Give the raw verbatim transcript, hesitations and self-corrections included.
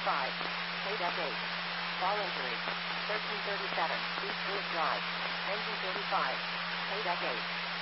thirty-five. K-Deck eight. Fall injury. thirteen thirty-seven. East Ridge Drive. Engine thirty-five. K-Deck eight.